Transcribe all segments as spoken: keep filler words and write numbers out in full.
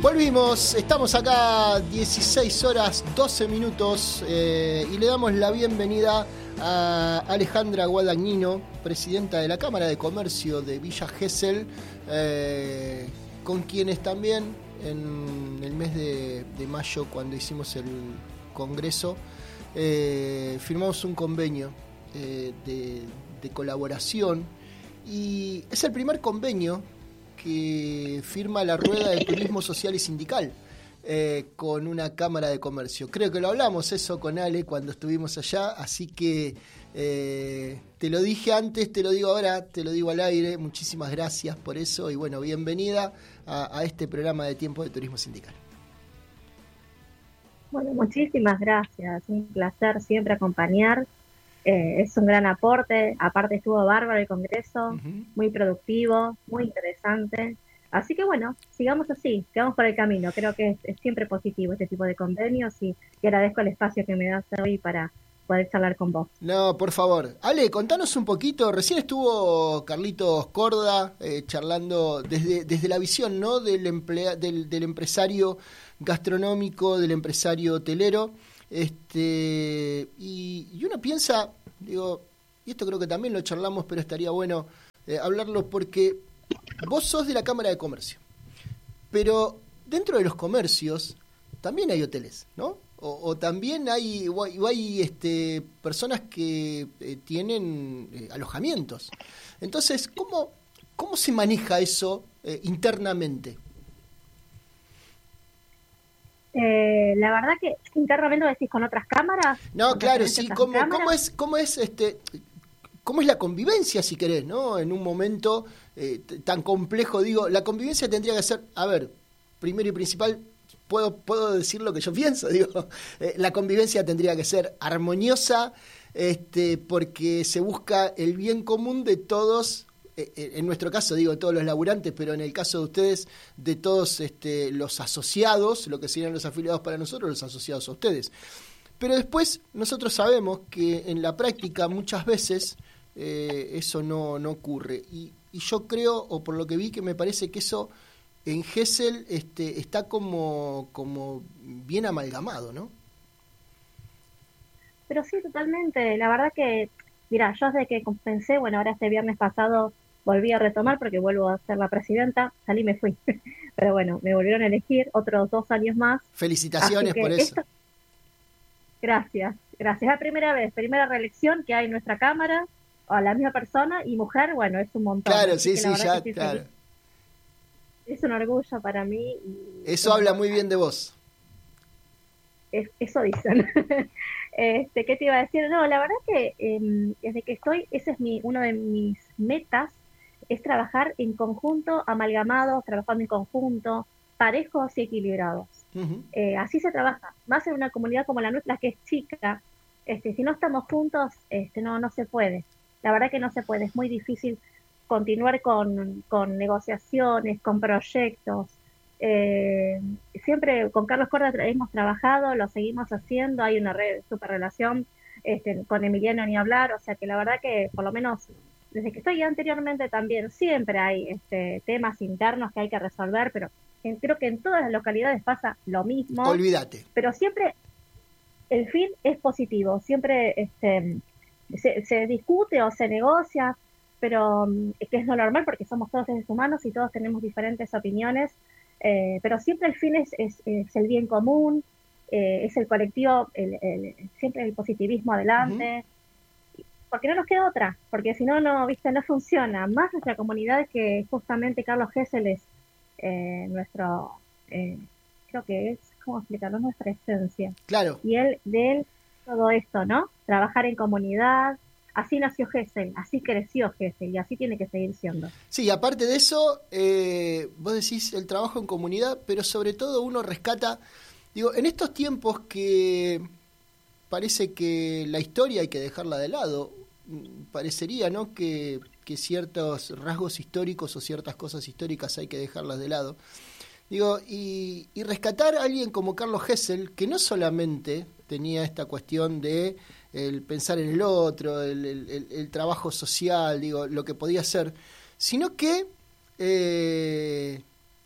Volvimos, estamos acá dieciséis horas doce minutos eh, y le damos la bienvenida a Alejandra Guadagnino, presidenta de la Cámara de Comercio de Villa Gesell, eh, con quienes también en el mes de, de mayo, cuando hicimos el congreso, eh, firmamos un convenio eh, de, de colaboración, y es el primer convenio que firma la Rueda de Turismo Social y Sindical eh, con una Cámara de Comercio. Creo que lo hablamos eso con Ale cuando estuvimos allá, así que eh, te lo dije antes, te lo digo ahora, te lo digo al aire. Muchísimas gracias por eso y bueno, bienvenida a, a este programa de Tiempo de Turismo Sindical. Bueno, muchísimas gracias, un placer siempre acompañar. Eh, es un gran aporte, aparte estuvo bárbaro el congreso, uh-huh. Muy productivo, muy interesante, así que bueno, sigamos así, sigamos por el camino, creo que es, es siempre positivo este tipo de convenios y, y agradezco el espacio que me das hoy para poder charlar con vos. No, por favor. Ale, contanos un poquito, recién estuvo Carlitos Corda eh, charlando desde, desde la visión, ¿no?, del, emplea, del, del empresario gastronómico, del empresario hotelero. Este y, y uno piensa, digo, y esto creo que también lo charlamos, pero estaría bueno eh, hablarlo porque vos sos de la Cámara de Comercio, pero dentro de los comercios también hay hoteles, ¿no? O, o también hay, o hay, o hay este, personas que eh, tienen eh, alojamientos. Entonces, ¿cómo, cómo se maneja eso eh, internamente? Eh, la verdad que internamente lo decís con otras cámaras. No, claro, sí. ¿Cómo, ¿Cómo es, cómo es, este, cómo es la convivencia, si querés, ¿no? En un momento eh, t- tan complejo, digo, la convivencia tendría que ser, a ver, primero y principal, puedo, puedo decir lo que yo pienso, digo, eh, la convivencia tendría que ser armoniosa, este, porque se busca el bien común de todos. En nuestro caso, digo, todos los laburantes, pero en el caso de ustedes, de todos este, los asociados, lo que serían los afiliados para nosotros, los asociados a ustedes. Pero después, nosotros sabemos que en la práctica muchas veces eh, eso no, no ocurre. Y, y yo creo, o por lo que vi, que me parece que eso en Gesell este, está como, como bien amalgamado, ¿no? Pero sí, totalmente. La verdad que, mira, yo desde que pensé, bueno, ahora este viernes pasado volví a retomar porque vuelvo a ser la presidenta, salí y me fui. Pero bueno, me volvieron a elegir otros dos años más. Felicitaciones por eso. Esto... Gracias, gracias. Es la primera vez, primera reelección que hay en nuestra Cámara, a la misma persona, y mujer, bueno, es un montón. Claro, Así sí, sí, ya, sí, claro. Es un orgullo para mí. Y eso habla muy bien de vos. Es, eso dicen. Este, ¿qué te iba a decir? No, la verdad que eh, desde que estoy, ese es mi uno de mis metas, es trabajar en conjunto, amalgamados, trabajando en conjunto, parejos y equilibrados. Uh-huh. Eh, así se trabaja, más en una comunidad como la nuestra, que es chica. Este, si no estamos juntos, este, no, no se puede. La verdad que no se puede, es muy difícil continuar con, con negociaciones, con proyectos. Eh, siempre con Carlos Corda hemos trabajado, lo seguimos haciendo, hay una red, super relación, este, con Emiliano ni hablar, o sea que la verdad que por lo menos desde que estoy anteriormente también siempre hay este, temas internos que hay que resolver, pero en, creo que en todas las localidades pasa lo mismo. Olvídate. Pero siempre el fin es positivo, siempre este, se, se discute o se negocia, pero que es lo normal porque somos todos seres humanos y todos tenemos diferentes opiniones. Eh, pero siempre el fin es, es, es el bien común, eh, es el colectivo, el, el, siempre el positivismo adelante, uh-huh. Porque no nos queda otra, porque si no, no, viste, no funciona. Más nuestra comunidad, que justamente Carlos Gesell es eh, nuestro, eh, creo que es, ¿cómo explicarlo? Nuestra esencia. Claro. Y él, de él, todo esto, ¿no? Trabajar en comunidad. Así nació Gesell, así creció Gesell y así tiene que seguir siendo. Sí, aparte de eso, eh, vos decís el trabajo en comunidad, pero sobre todo uno rescata, digo, en estos tiempos que parece que la historia hay que dejarla de lado, parecería, ¿no?, que, que ciertos rasgos históricos o ciertas cosas históricas hay que dejarlas de lado. Digo, y, y rescatar a alguien como Carlos Gesell, que no solamente tenía esta cuestión de el pensar en el otro, el, el, el trabajo social, digo, lo que podía hacer, sino que eh, en,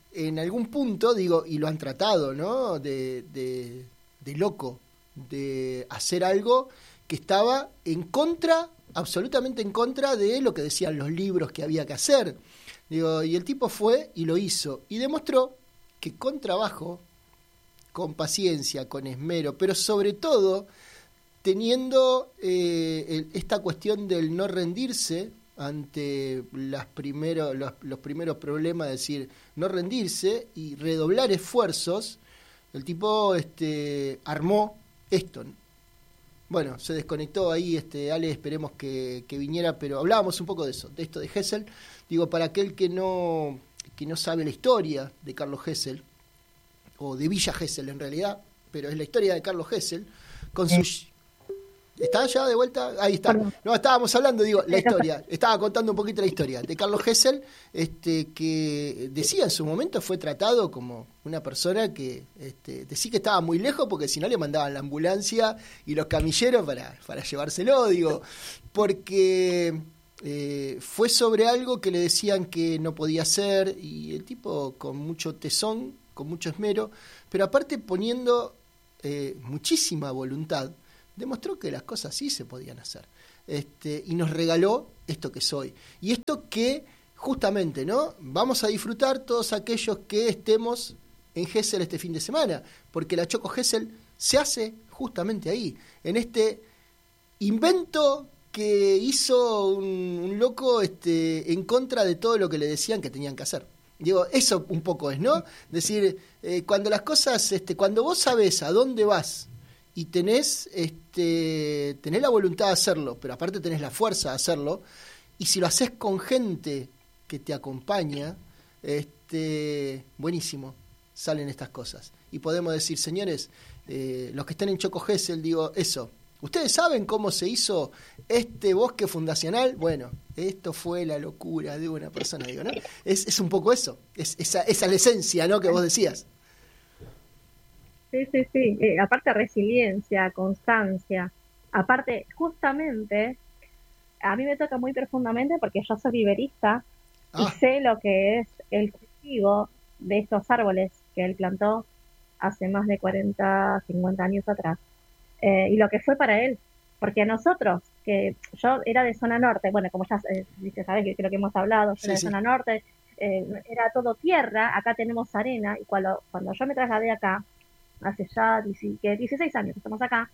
en algún punto, digo, y lo han tratado, ¿no? De, de, de loco, de hacer algo que estaba en contra, absolutamente en contra de lo que decían los libros que había que hacer. Digo, y el tipo fue y lo hizo, y demostró que con trabajo, con paciencia, con esmero, pero sobre todo teniendo eh, el, esta cuestión del no rendirse ante las primero, los, los primeros problemas, es decir, no rendirse y redoblar esfuerzos, el tipo este, armó esto. Bueno, se desconectó ahí, este, Ale, esperemos que, que viniera, pero hablábamos un poco de eso, de esto de Gesell. Digo, para aquel que no, que no sabe la historia de Carlos Gesell, o de Villa Gesell en realidad, pero es la historia de Carlos Gesell, con eh. su... ¿Está ya de vuelta? Ahí está. No, estábamos hablando, digo, la historia. Estaba contando un poquito la historia de Carlos Gesell, este, que decía en su momento fue tratado como una persona que este, decía que estaba muy lejos porque si no le mandaban la ambulancia y los camilleros para, para llevárselo, digo, porque eh, fue sobre algo que le decían que no podía hacer y el tipo con mucho tesón, con mucho esmero, pero aparte poniendo eh, muchísima voluntad, demostró que las cosas sí se podían hacer. Este, y nos regaló esto que soy. Y esto que, justamente, ¿no? Vamos a disfrutar todos aquellos que estemos en Gesell este fin de semana, porque la Choco Gesell se hace justamente ahí, en este invento que hizo un, un loco este, en contra de todo lo que le decían que tenían que hacer. Digo, eso un poco es, ¿no? Decir, eh, cuando las cosas, este, cuando vos sabés a dónde vas, y tenés, este, tenés la voluntad de hacerlo, pero aparte tenés la fuerza de hacerlo, y si lo haces con gente que te acompaña, este, buenísimo, salen estas cosas. Y podemos decir, señores, eh, los que están en Choco Gesell, digo, eso, ¿ustedes saben cómo se hizo este bosque fundacional? Bueno, esto fue la locura de una persona, digo, ¿no? Es, es un poco eso, es esa, esa es la esencia, ¿no?, que vos decías. Sí, sí, sí. Eh, aparte resiliencia, constancia. Aparte, justamente, a mí me toca muy profundamente porque yo soy viverista ah. y sé lo que es el cultivo de estos árboles que él plantó hace más de cuarenta, cincuenta años atrás. Eh, y lo que fue para él. Porque a nosotros, que yo era de zona norte, bueno, como ya eh, sabes, que creo que hemos hablado, yo sí, era de sí. zona norte, eh, era todo tierra, acá tenemos arena, y cuando, cuando yo me trasladé acá, hace ya dieciséis años que estamos acá,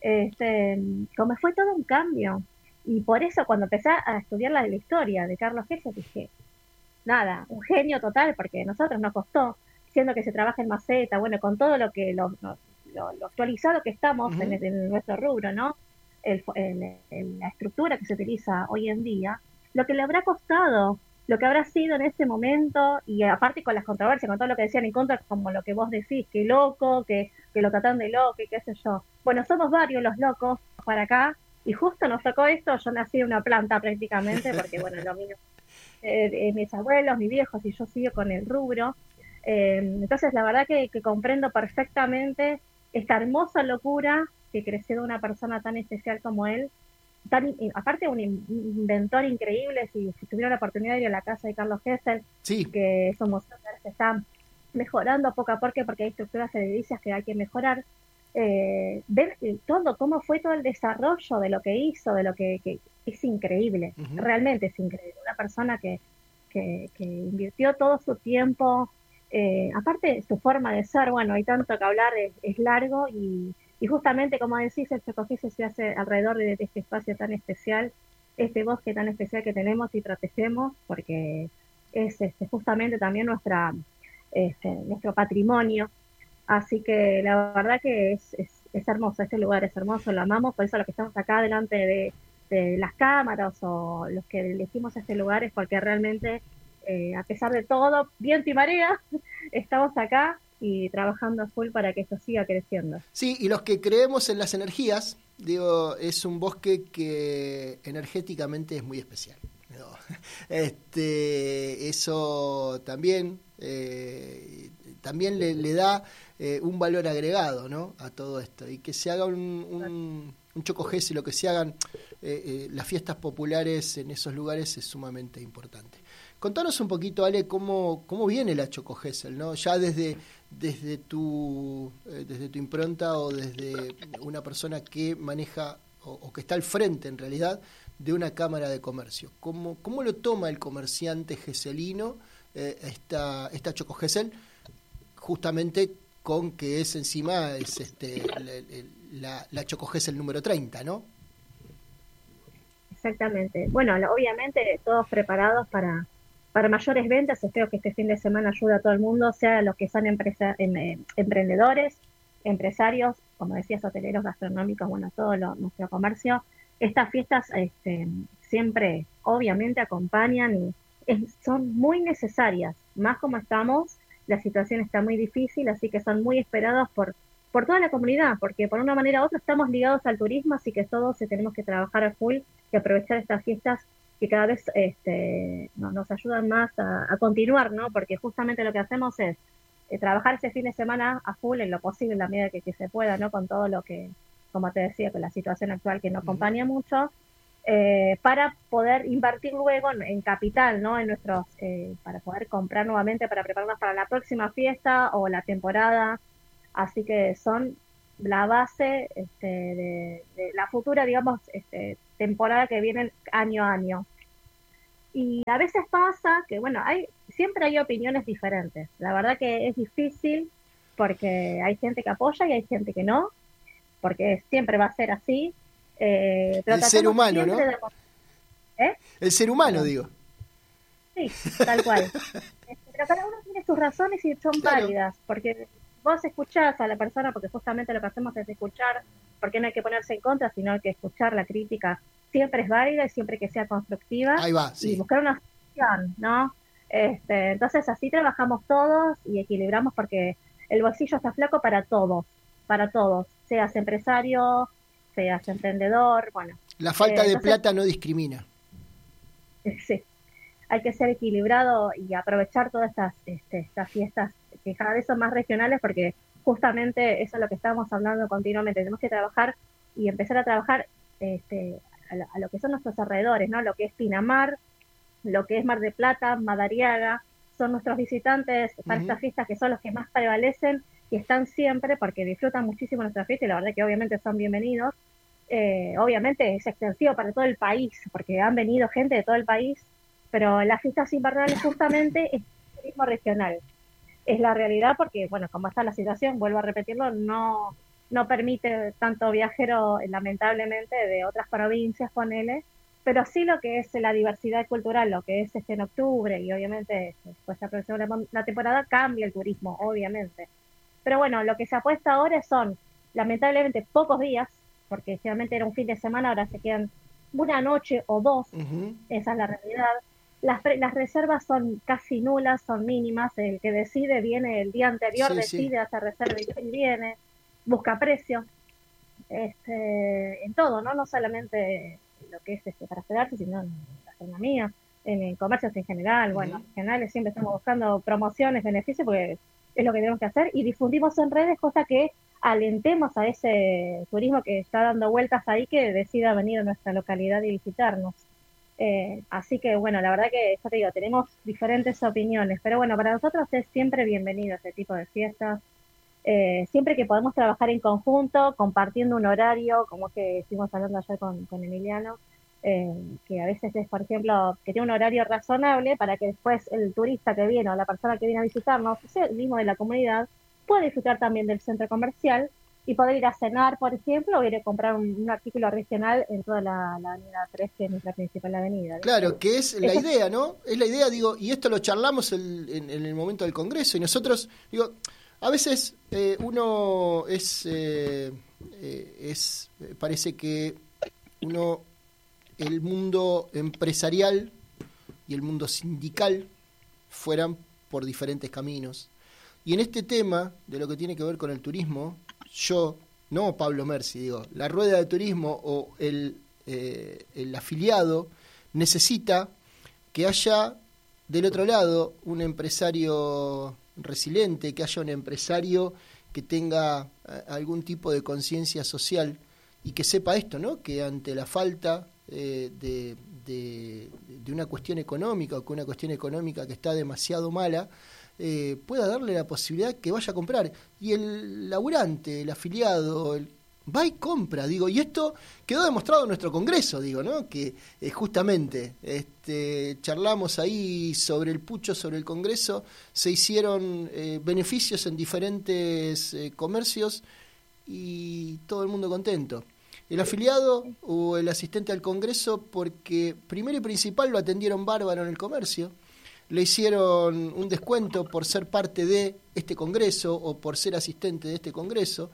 este, como fue todo un cambio. Y por eso cuando empecé a estudiar la, la historia de Carlos Gesell, dije, nada, un genio total, porque a nosotros nos costó, siendo que se trabaja en maceta, bueno, con todo lo que lo, lo, lo, lo actualizado que estamos uh-huh. en, en nuestro rubro, ¿no? El, el, el, la estructura que se utiliza hoy en día, lo que le habrá costado, lo que habrá sido en ese momento, y aparte con las controversias, con todo lo que decían en contra, como lo que vos decís, que loco, que, que lo tratan de loco, y qué sé yo. Bueno, somos varios los locos para acá, y justo nos tocó esto, yo nací de una planta prácticamente, porque bueno, lo mío, eh, eh, mis abuelos, mis viejos, y yo sigo con el rubro. Eh, entonces, la verdad que, que comprendo perfectamente esta hermosa locura que creció de una persona tan especial como él, tan, aparte un inventor increíble. Si, si tuvieron la oportunidad de ir a la casa de Carlos Gesell, sí. que somos se están mejorando poco a poco porque hay estructuras edilicias que hay que mejorar, eh, ver todo, cómo fue todo el desarrollo de lo que hizo, de lo que, que es increíble, uh-huh. realmente es increíble, una persona que, que, que invirtió todo su tiempo, eh, aparte su forma de ser, bueno, hay tanto que hablar, es, es largo y Y justamente, como decís, el Choco Gesell se hace alrededor de, de este espacio tan especial, este bosque tan especial que tenemos y protegemos, porque es este, justamente también nuestra este, nuestro patrimonio. Así que la verdad que es, es, es hermoso, este lugar es hermoso, lo amamos, por eso los que estamos acá delante de, de las cámaras o los que elegimos este lugar es porque realmente, eh, a pesar de todo, viento y marea, estamos acá y trabajando a full para que esto siga creciendo. Sí, y los que creemos en las energías, digo, es un bosque que energéticamente es muy especial. ¿No? Este, eso también, eh, también le, le da eh, un valor agregado, ¿no?, a todo esto. Y que se haga un, un, un Choco Gesell, lo que se hagan eh, eh, las fiestas populares en esos lugares es sumamente importante. Contanos un poquito, Ale, cómo, cómo viene la Choco Gesell, ¿no? Ya desde, desde, tu, eh, desde tu impronta o desde una persona que maneja o, o que está al frente, en realidad, de una cámara de comercio. ¿Cómo, cómo lo toma el comerciante gesellino eh, esta, esta Choco Gesell, justamente con que es encima es este la, la, la Choco Gesell número treinta, ¿no? Exactamente. Bueno, obviamente todos preparados para, para mayores ventas. Espero que este fin de semana ayude a todo el mundo, sea los que son empresa, em, em, emprendedores, empresarios, como decías, hoteleros, gastronómicos, bueno, todo lo, nuestro comercio. Estas fiestas este, siempre, obviamente, acompañan y es, son muy necesarias, más como estamos, la situación está muy difícil, así que son muy esperados por, por toda la comunidad, porque por una manera u otra estamos ligados al turismo, así que todos tenemos que trabajar a full y aprovechar estas fiestas que cada vez este, no, nos ayudan más a, a continuar, ¿no? Porque justamente lo que hacemos es eh, trabajar ese fin de semana a full en lo posible, en la medida que, que se pueda, ¿no? Con todo lo que, como te decía, con la situación actual que no acompaña uh-huh. mucho, eh, para poder invertir luego en, en capital, ¿no? En nuestros, eh, para poder comprar nuevamente, para prepararnos para la próxima fiesta o la temporada. Así que son la base este, de, de la futura, digamos, este, temporada que viene año a año. Y a veces pasa que, bueno, hay siempre hay opiniones diferentes. La verdad que es difícil porque hay gente que apoya y hay gente que no, porque siempre va a ser así. Eh, pero el ser humano, ¿no? De... ¿Eh? El ser humano, digo. Sí, tal cual. Pero cada uno tiene sus razones y son claro. válidas, porque vos escuchás a la persona, porque justamente lo que hacemos es escuchar, porque no hay que ponerse en contra, sino hay que escuchar la crítica. Siempre es válida y siempre que sea constructiva. Ahí va, sí. Y buscar una solución, ¿no? Este, entonces así trabajamos todos y equilibramos porque el bolsillo está flaco para todos, para todos, seas empresario, seas emprendedor, bueno. La falta eh, de entonces, plata no discrimina. Sí, hay que ser equilibrado y aprovechar todas estas, este, estas fiestas que cada vez son más regionales porque justamente eso es lo que estamos hablando continuamente. Tenemos que trabajar y empezar a trabajar este, a, lo, a lo que son nuestros alrededores, ¿no? Lo que es Pinamar, lo que es Mar del Plata, Madariaga, son nuestros visitantes para uh-huh. estas fiestas que son los que más prevalecen y están siempre porque disfrutan muchísimo nuestra fiesta y la verdad que obviamente son bienvenidos. Eh, obviamente es extensivo para todo el país porque han venido gente de todo el país, pero las fiestas invernales justamente es turismo regional. Es la realidad porque, bueno, como está la situación, vuelvo a repetirlo, no, no permite tanto viajero, lamentablemente, de otras provincias, ponele, pero sí lo que es la diversidad cultural, lo que es este en octubre, y obviamente después se aproxima la, la temporada, cambia el turismo, obviamente. Pero bueno, lo que se apuesta ahora son, lamentablemente, pocos días, porque generalmente era un fin de semana, ahora se quedan una noche o dos, uh-huh. esa es la realidad. Las, las reservas son casi nulas, son mínimas, el que decide viene el día anterior, sí, decide, sí. hace reserva y viene, busca precio, este, en todo, ¿no? No solamente lo que es este para hospedarse, sino en la gastronomía, en, en comercios en general, uh-huh. bueno, en general siempre estamos buscando promociones, beneficios, porque es lo que tenemos que hacer, y difundimos en redes, cosa que alentemos a ese turismo que está dando vueltas ahí, que decida venir a nuestra localidad y visitarnos. Eh, así que, bueno, la verdad que, ya te digo, tenemos diferentes opiniones, pero bueno, para nosotros es siempre bienvenido este tipo de fiestas, eh, siempre que podemos trabajar en conjunto, compartiendo un horario, como que estuvimos hablando ayer con, con Emiliano, eh, que a veces es, por ejemplo, que tiene un horario razonable para que después el turista que viene o la persona que viene a visitarnos, el mismo de la comunidad, pueda disfrutar también del centro comercial y poder ir a cenar, por ejemplo, o ir a comprar un, un artículo regional en toda la, la avenida tres, que es nuestra principal avenida. ¿Viste? Claro, que es la Eso idea, ¿no? Es la idea, digo, y esto lo charlamos el, en, en el momento del Congreso, y nosotros, digo, a veces eh, uno es, eh, eh, es, parece que uno, el mundo empresarial y el mundo sindical fueran por diferentes caminos. Y en este tema, de lo que tiene que ver con el turismo, yo, no Pablo Mersi, digo, la rueda de turismo o el, eh, el afiliado necesita que haya del otro lado un empresario resiliente, que haya un empresario que tenga eh, algún tipo de conciencia social y que sepa esto, ¿no? Que ante la falta eh, de, de, de una cuestión económica o que una cuestión económica que está demasiado mala eh, pueda darle la posibilidad que vaya a comprar. Y el laburante, el afiliado, el, va y compra, digo, y esto quedó demostrado en nuestro congreso, digo, ¿no? Que eh, justamente este, charlamos ahí sobre el pucho, sobre el congreso, se hicieron eh, beneficios en diferentes eh, comercios y todo el mundo contento. El afiliado o el asistente al congreso, porque primero y principal lo atendieron bárbaro en el comercio, le hicieron un descuento por ser parte de este congreso o por ser asistente de este congreso,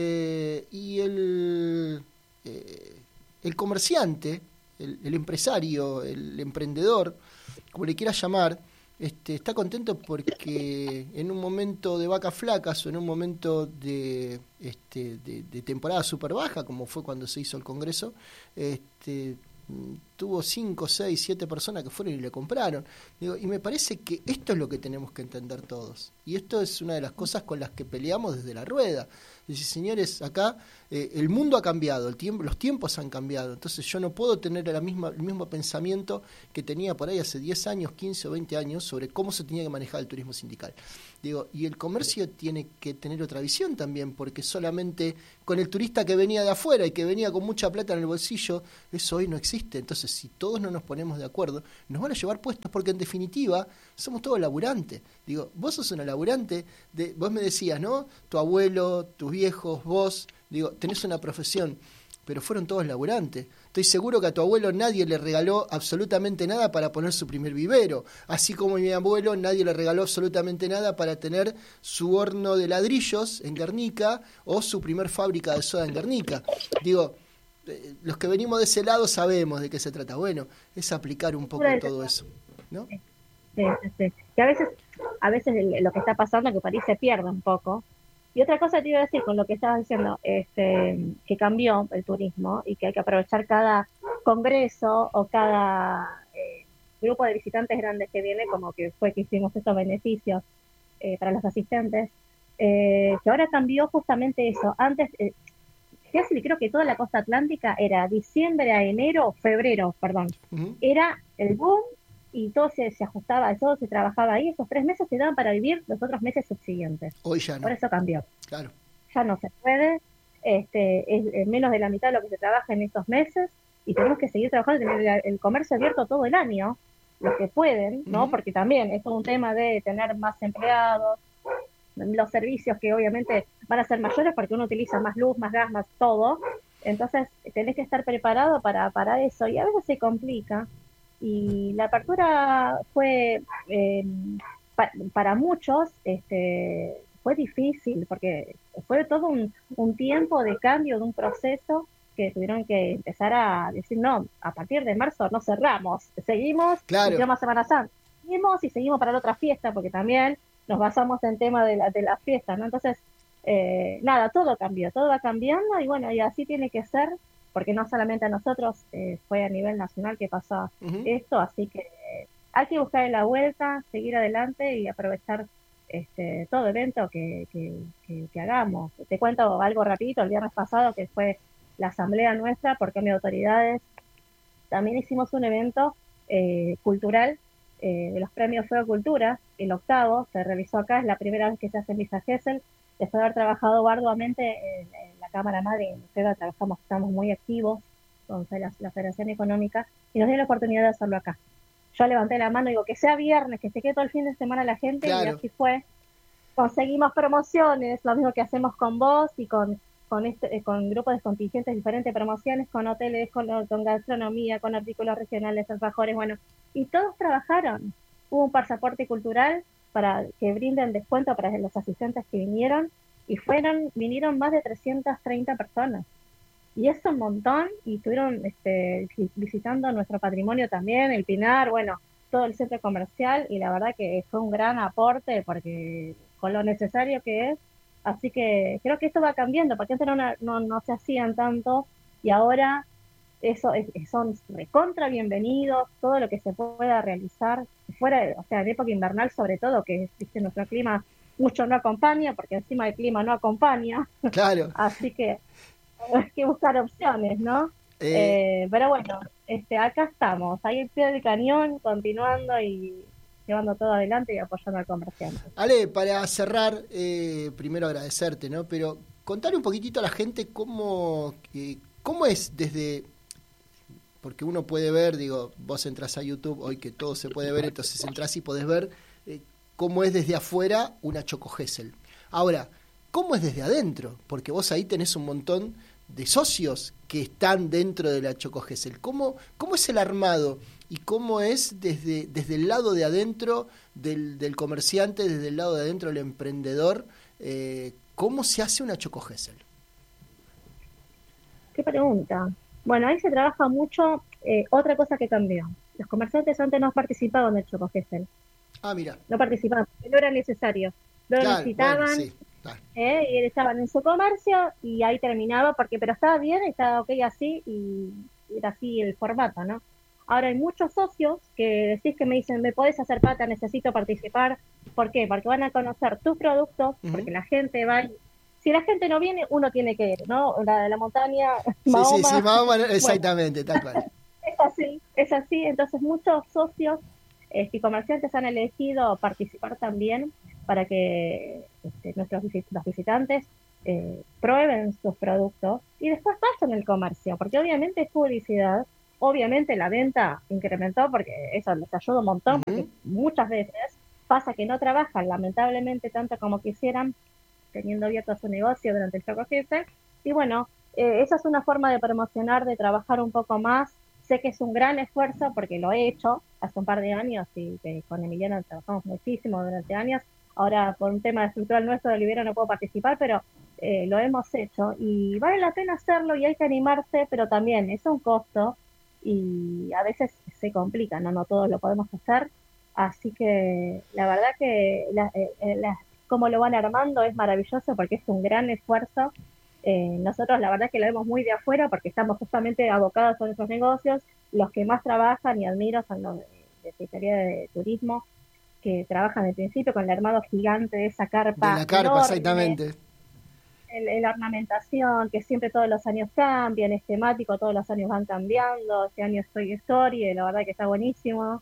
eh, y el, eh, el comerciante, el, el empresario, el emprendedor, como le quieras llamar, este, está contento porque en un momento de vacas flacas o en un momento de, este, de, de temporada súper baja, como fue cuando se hizo el congreso, este, tuvo cinco, seis, siete personas que fueron y le compraron. Digo, y me parece que esto es lo que tenemos que entender todos. Y esto es una de las cosas con las que peleamos desde la rueda. Dice, señores, acá eh, el mundo ha cambiado, el tiempo, los tiempos han cambiado. Entonces yo no puedo tener la misma, el mismo pensamiento que tenía por ahí hace diez años, quince o veinte años sobre cómo se tenía que manejar el turismo sindical. Digo, y el comercio tiene que tener otra visión también, porque solamente con el turista que venía de afuera y que venía con mucha plata en el bolsillo, eso hoy no existe. Entonces, si todos no nos ponemos de acuerdo, nos van a llevar puestos, porque en definitiva somos todos laburantes. Digo, vos sos una laburante, de, vos me decías, ¿no? Tu abuelo, tus viejos, vos, digo, tenés una profesión, pero fueron todos laburantes. Estoy seguro que a tu abuelo nadie le regaló absolutamente nada para poner su primer vivero, así como a mi abuelo nadie le regaló absolutamente nada para tener su horno de ladrillos en Guernica o su primer fábrica de soda en Guernica. Digo, eh, los que venimos de ese lado sabemos de qué se trata. Bueno, es aplicar un poco todo eso, ¿no? Sí, sí, sí. Que a veces, a veces lo que está pasando es que París se pierde un poco. Y otra cosa te iba a decir con lo que estabas diciendo, este, que cambió el turismo y que hay que aprovechar cada congreso o cada eh, grupo de visitantes grandes que viene, como que fue que hicimos estos beneficios eh, para los asistentes, eh, que ahora cambió justamente eso. Antes, eh, casi creo que toda la costa atlántica era diciembre a enero, febrero, perdón, uh-huh. Era el boom y todo se, se ajustaba, todo se trabajaba ahí, esos tres meses se daban para vivir los otros meses subsiguientes. Hoy ya no. Por eso cambió. Claro. Ya no se puede, este, es, es menos de la mitad de lo que se trabaja en estos meses y tenemos que seguir trabajando y tener el comercio abierto todo el año, los que pueden, ¿no? Uh-huh. Porque también es un tema de tener más empleados, los servicios que obviamente van a ser mayores porque uno utiliza más luz, más gas, más todo, entonces tenés que estar preparado para, para eso y a veces se complica. Y la apertura fue, eh, pa, para muchos, este, fue difícil, porque fue todo un, un tiempo de cambio, de un proceso que tuvieron que empezar a decir, no, a partir de marzo no cerramos, seguimos, claro. Seguimos Semana Santa, seguimos y seguimos para la otra fiesta, porque también nos basamos en tema de la, de la fiesta, ¿no? Entonces, eh, nada, todo cambió, todo va cambiando, y bueno, y así tiene que ser, porque no solamente a nosotros, eh, fue a nivel nacional que pasó uh-huh. esto, así que eh, hay que buscar la vuelta, seguir adelante y aprovechar este todo evento que, que, que, que hagamos. Te cuento algo rapidito, el viernes pasado, que fue la asamblea nuestra por cambio de autoridades, también hicimos un evento eh, cultural eh, de los premios Fuego Cultura, el octavo, se realizó acá, es la primera vez que se hace en Villa Gesell, después de haber trabajado arduamente en, en la Cámara Madre, en Feda trabajamos, estamos muy activos con la, la Federación Económica, y nos dio la oportunidad de hacerlo acá. Yo levanté la mano y digo, que sea viernes, que se quede todo el fin de semana la gente, claro. Y así fue. Conseguimos promociones, lo mismo que hacemos con vos y con, con, este, con grupos de contingentes, diferentes promociones, con hoteles, con, con gastronomía, con artículos regionales, alfajores, bueno, y todos trabajaron. Hubo un pasaporte cultural para que brinden descuento para los asistentes que vinieron, y fueron vinieron más de trescientas treinta personas. Y es un montón, y estuvieron este, visitando nuestro patrimonio también, el Pinar, bueno, todo el centro comercial, y la verdad que fue un gran aporte, porque con lo necesario que es, así que creo que esto va cambiando, porque antes no, no, no se hacían tanto, y ahora eso es, son recontra bienvenidos, todo lo que se pueda realizar, fuera, o sea, en época invernal sobre todo, que ¿viste? Nuestro clima mucho no acompaña, porque encima el clima no acompaña, claro. Así que hay que buscar opciones, ¿no? Eh, pero bueno, este, acá estamos, ahí al pie del cañón, continuando y llevando todo adelante y apoyando al comerciante. Ale, para cerrar, eh, primero agradecerte, ¿no? Pero contarle un poquitito a la gente cómo, eh, cómo es desde... Porque uno puede ver, digo, vos entras a YouTube, hoy que todo se puede ver, entonces entras y podés ver eh, cómo es desde afuera una Choco Gesell. Ahora, ¿cómo es desde adentro? Porque vos ahí tenés un montón de socios que están dentro de la Choco Gesell. ¿Cómo, cómo es el armado y cómo es desde, desde el lado de adentro del, del comerciante, desde el lado de adentro del emprendedor? Eh, ¿Cómo se hace una Choco Gesell? ¿Qué pregunta? Bueno, ahí se trabaja mucho. Eh, otra cosa que cambió. Los comerciantes antes no participaban del Choco Gesell. Ah, mira. No participaban, porque no era necesario. No lo Claro, necesitaban, bueno, sí, claro. ¿eh? Y estaban en su comercio y ahí terminaba, porque pero estaba bien, estaba ok así y era así el formato, ¿no? Ahora hay muchos socios que decís que me dicen, me podés hacer pata, necesito participar. ¿Por qué? Porque van a conocer tus productos, Uh-huh. porque la gente va... Si la gente no viene, uno tiene que ir, ¿no? La de la montaña, Sí, Mahoma. sí, sí, Mahoma, exactamente, bueno, tal cual. Es así, es así. Entonces muchos socios este, y comerciantes han elegido participar también para que este, nuestros visit los visitantes eh, prueben sus productos y después pasen el comercio, porque obviamente es publicidad, obviamente la venta incrementó porque eso les ayuda un montón, uh-huh. Porque muchas veces pasa que no trabajan lamentablemente tanto como quisieran teniendo abierto su negocio durante el Choco Gesell y bueno, eh, esa es una forma de promocionar, de trabajar un poco más. Sé que es un gran esfuerzo porque lo he hecho hace un par de años y que con Emiliano trabajamos muchísimo durante años. Ahora, por un tema estructural nuestro de Olivera no puedo participar, pero eh, lo hemos hecho y vale la pena hacerlo y hay que animarse, pero también es un costo y a veces se complica, no, no todos lo podemos hacer. Así que la verdad que la, eh, la, cómo lo van armando es maravilloso porque es un gran esfuerzo. Eh, nosotros la verdad que lo vemos muy de afuera porque estamos justamente abocados a nuestros negocios. Los que más trabajan y admiro son los de, de Secretaría de Turismo, que trabajan al principio con el armado gigante de esa carpa. De la carpa, enorme, exactamente. El, la ornamentación, que siempre todos los años cambian, es temático, todos los años van cambiando. Este año estoy Story, la verdad que está buenísimo.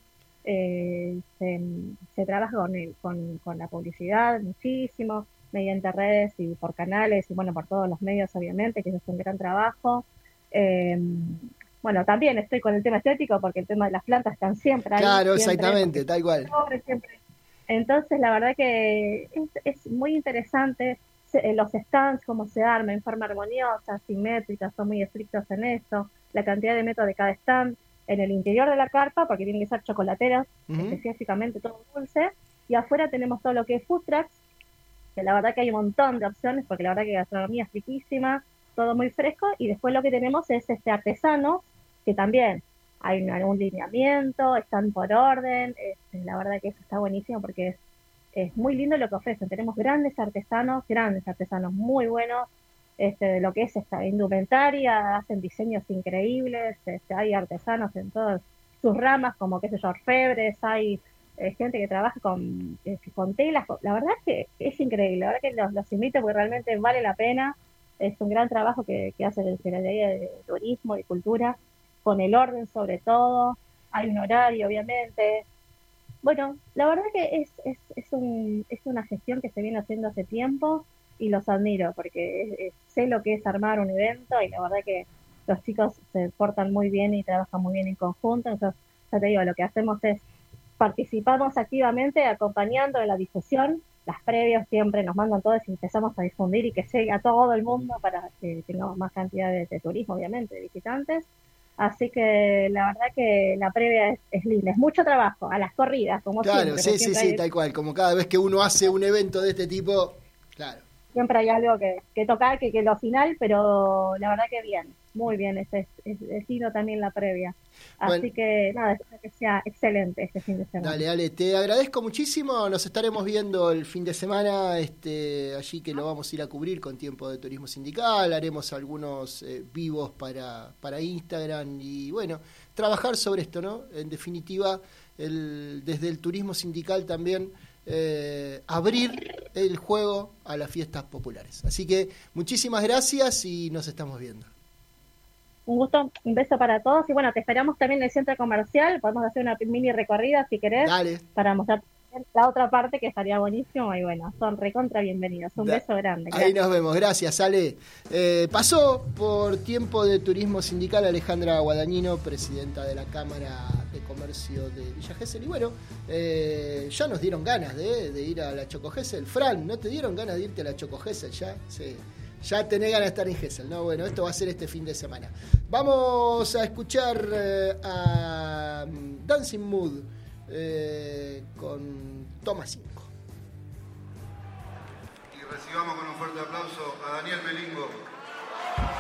Eh, se, se trabaja con, el, con, con la publicidad muchísimo, mediante redes y por canales y bueno, por todos los medios obviamente, que eso es un gran trabajo. Eh, bueno, también estoy con el tema estético porque el tema de las plantas están siempre ahí. Claro, siempre, exactamente, tal cual. Siempre, siempre. Entonces, la verdad que es, es muy interesante se, los stands, cómo se arman en forma armoniosa, simétrica, son muy estrictos en eso, la cantidad de metros de cada stand, en el interior de la carpa, porque tienen que ser chocolateros, uh-huh. específicamente todo dulce, y afuera tenemos todo lo que es food trucks, que la verdad que hay un montón de opciones, porque la verdad que la gastronomía es riquísima, todo muy fresco, y después lo que tenemos es este artesanos, que también hay un, un lineamiento, están por orden, este, la verdad que eso está buenísimo porque es, es muy lindo lo que ofrecen, tenemos grandes artesanos, grandes artesanos muy buenos, este, de lo que es esta indumentaria, hacen diseños increíbles, este, hay artesanos en todas sus ramas, como qué sé yo, orfebres, hay eh, gente que trabaja con, eh, con telas, la verdad es que es increíble, la verdad que los, los invito porque realmente vale la pena, es un gran trabajo que, que hace el Secretaría de Turismo y Cultura, con el orden sobre todo, hay un horario obviamente. Bueno, la verdad que es, es, es, un, es una gestión que se viene haciendo hace tiempo y los admiro porque es, es, sé lo que es armar un evento y la verdad que los chicos se portan muy bien y trabajan muy bien en conjunto. Entonces, ya te digo, lo que hacemos es participamos activamente acompañando en la difusión. Las previas siempre nos mandan todas y empezamos a difundir y que llegue a todo el mundo para que tengamos más cantidad de, de turismo, obviamente, de visitantes. Así que la verdad que la previa es, es linda, es mucho trabajo, a las corridas, como claro, siempre. Sí, siempre sí, hay, sí, tal cual, como cada vez que uno hace un evento de este tipo, claro. Siempre hay algo que, que tocar, que, que lo final, pero la verdad que bien, muy bien, es, es, es, es lindo también la previa. Así bueno, que nada, espero que sea excelente este fin de semana. Dale, dale, te agradezco muchísimo, nos estaremos viendo el fin de semana, este, allí que lo vamos a ir a cubrir con Tiempo de Turismo Sindical, haremos algunos eh, vivos para, para Instagram y bueno, trabajar sobre esto, ¿no? En definitiva, el, desde el turismo sindical también eh, abrir el juego a las fiestas populares. Así que muchísimas gracias y nos estamos viendo. Un gusto, un beso para todos y bueno, te esperamos también en el centro comercial, podemos hacer una mini recorrida si querés. Dale. Para mostrar la otra parte que estaría buenísimo y bueno, son recontra bienvenidos. Un da, beso grande. Ahí gracias. Nos vemos, gracias Ale. Eh, pasó por tiempo de turismo sindical Alejandra Guadagnino, presidenta de la Cámara de Comercio de Villa Gesell. Y bueno, eh, ya nos dieron ganas de, de ir a la Choco Gesell. Fran, ¿no te dieron ganas de irte a la Choco Gesell ya? Sí. Ya tenés ganas de estar en Gesell, ¿no? Bueno, esto va a ser este fin de semana. Vamos a escuchar eh, a Dancing Mood eh, con Toma cinco. Y recibamos con un fuerte aplauso a Daniel Melingo.